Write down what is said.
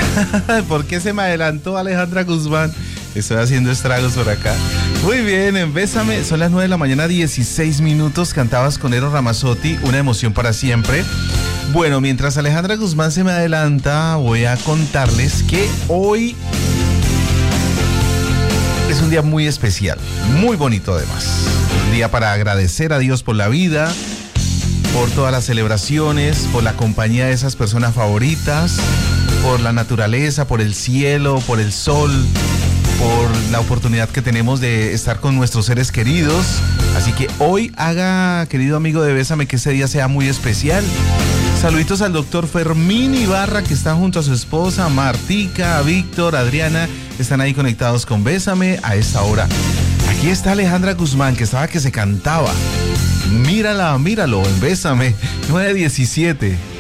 ¿Por qué se me adelantó Alejandra Guzmán? Estoy haciendo estragos por acá. Muy bien, en Bésame, son las 9 de la mañana, 16 minutos. Cantabas con Eros Ramazzotti, Una emoción para siempre. Bueno, mientras Alejandra Guzmán se me adelanta, voy a contarles que hoy es un día muy especial, muy bonito además. Un día para agradecer a Dios por la vida, por todas las celebraciones, por la compañía de esas personas favoritas, por la naturaleza, por el cielo, por el sol, por la oportunidad que tenemos de estar con nuestros seres queridos. Así que hoy haga, querido amigo de Bésame, que ese día sea muy especial. Saluditos al doctor Fermín Ibarra, que está junto a su esposa, Martica, a Víctor, Adriana, están ahí conectados con Bésame a esta hora. Aquí está Alejandra Guzmán, que estaba que se cantaba. Mírala, míralo, en Bésame, 9:17.